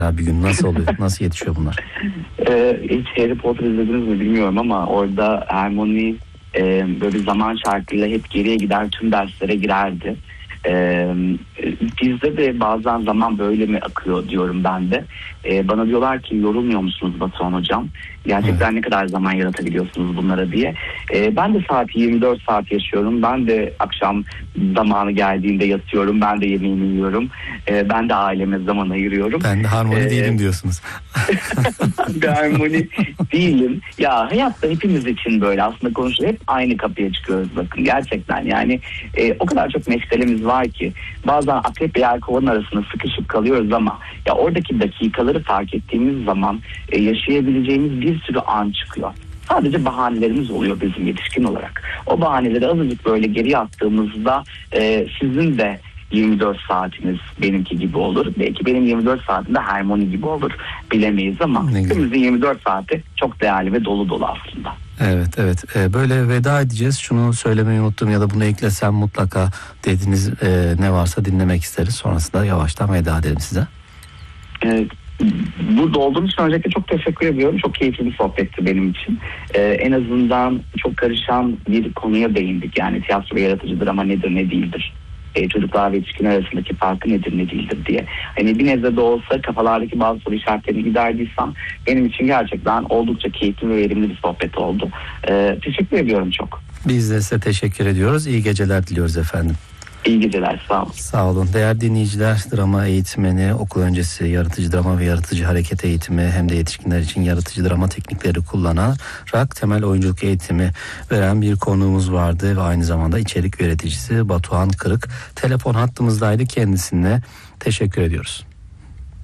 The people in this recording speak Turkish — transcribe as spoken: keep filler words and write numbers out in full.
bir gün nasıl oluyor? Nasıl yetişiyor bunlar? Ee, hiç Harry Potter izlediniz mi bilmiyorum ama orada Hermione e, böyle bir zaman şartıyla hep geriye gider, tüm derslere girerdi. Ee, bizde de bazen zaman böyle mi akıyor diyorum ben de. Ee, bana diyorlar ki yorulmuyor musunuz Batuhan hocam? Gerçekten evet. Ne kadar zaman yaratabiliyorsunuz bunlara diye. Ee, ben de saati yirmi dört saat yaşıyorum. Ben de akşam zamanı geldiğinde yatıyorum. Ben de yemeğimi yiyorum. Ee, ben de aileme zaman ayırıyorum. Ben de harmoni ee, değilim diyorsunuz. Ben de harmoni değilim. Ya hayatta hepimiz için böyle aslında konuşuyor. Hep aynı kapıya çıkıyoruz bakın. Gerçekten yani e, o kadar çok meşgalemiz var ki bazen akrep ve yelkovan arasında sıkışıp kalıyoruz ama ya oradaki dakikaları fark ettiğimiz zaman e, yaşayabileceğimiz bir sürü an çıkıyor. Sadece bahanelerimiz oluyor bizim yetişkin olarak. O bahaneleri azıcık böyle geriye attığımızda e, sizin de yirmi dört saatiniz benimki gibi olur. Belki benim yirmi dört saatim de Hermione gibi olur. Bilemeyiz ama hepimizin yirmi dört saati çok değerli ve dolu dolu aslında. Evet evet ee, böyle veda edeceğiz. Şunu söylemeyi unuttum ya da bunu eklesem mutlaka dediğiniz e, ne varsa dinlemek isteriz. Sonrasında yavaştan veda edelim size. Evet. Burada olduğum için öncelikle çok teşekkür ediyorum. Çok keyifli bir sohbetti benim için. Ee, en azından çok karışan bir konuya değindik. Yani tiyatro ve yaratıcı drama nedir ne değildir. Ee, çocuklar ve yetişkinler arasındaki farkı nedir ne değildir diye. Hani bir nebze de olsa kafalardaki bazı soru işaretlerini giderdiysem benim için gerçekten oldukça keyifli ve verimli bir sohbet oldu. Ee, teşekkür ediyorum çok. Biz de size teşekkür ediyoruz. İyi geceler diliyoruz efendim. İyi geceler, sağ olun. Sağ olun. Değerli dinleyiciler, drama eğitmeni, okul öncesi yaratıcı drama ve yaratıcı hareket eğitimi hem de yetişkinler için yaratıcı drama teknikleri kullanarak temel oyunculuk eğitimi veren bir konuğumuz vardı ve aynı zamanda içerik üreticisi Batuhan Kırık. Telefon hattımızdaydı, kendisine teşekkür ediyoruz.